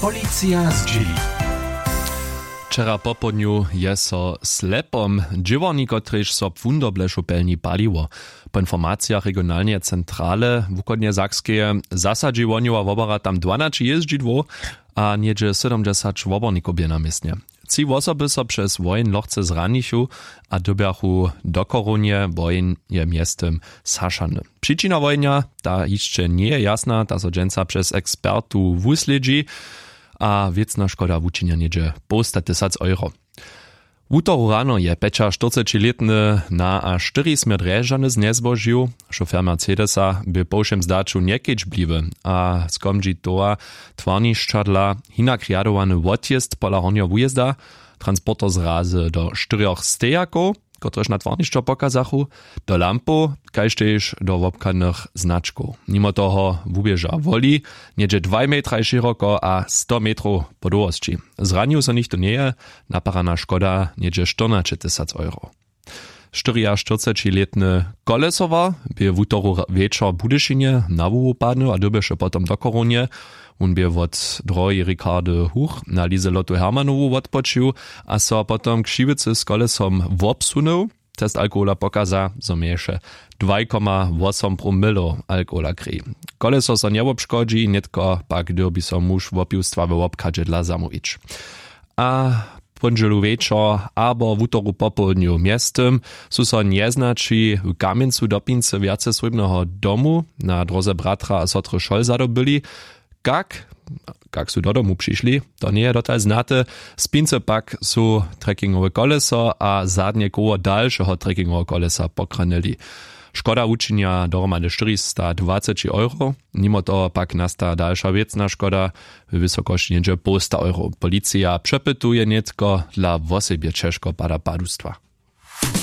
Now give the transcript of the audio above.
Policja zdzieli. Wczera po południu je so slepom dźěworni, kotrež so pfundobleszu pelni paliło. Po informacjach regionalnej centrale wukodnie Sakskeje zasadzi woniowa wobora tam 12 jeździdło, a niedzie 70 woborników bie na miestnie. Ci osoby so przez wojen lochce zranichu a dobiachu do korunie wojen je miestem saszany. Przyczyna wojnia ta jeszcze nie je jasna, ta so dżęca przez ekspertu wusledzi, a wiecna szkoda wuczynia niedzie po 100 000 euro. W utoru rano je Peča 40-letny na a 4 smer drežany znezbožił. Šofer Mercedesa by po všem zdaču niekieć bliwy, a skomdži toa twarniščadla hinak riadowany odjezd pola honja wujezda, transporter zrazy do 4 stejaków, kotrež na twarniščo pokazachu, do lampu, kajštež do wobkanych znaczków. Mimo toho wubieża woli, niedzie 2 metra široko a 100 metrów po długości. Zranił so nichto nie, naparana szkoda niedzie 14 000 euro. 44-letny Kolesowa by w utoru wieczor Budyszynie na wuhu padł, a dobieše potom do korunie. On by od drogi Ricardy Huch na Lizelotu Hermanowu odpoczył, a so potom k Šivicy z kolesom wopsunął. Test alkohola pokaza, zo mieše 2,8 promilo alkohola kry. Koleso so nie obszkodzi, netko pak derby so muž wopiłstwa we obkadzie dla zamówić. A pondzielu wieczor, albo w utoru popołudniu miestem, su so nieznači w Kamieńcu do Pince wiace srebrnego domu na drodze bratra a sotry Šol zadobyli. Jak su do domu přišli, to nie je dotal znate, z Pince pak su trekkingowe koleso a zadnie koło dalszego trekkingowego kolesa pokranili. Škoda učinia dohromady 420 euro, mimo toho pak nasta dalsza wiecna škoda w wysokości niedzie 100 euro. Policja przepytuje netko dla wosebie Češko pada padustwa.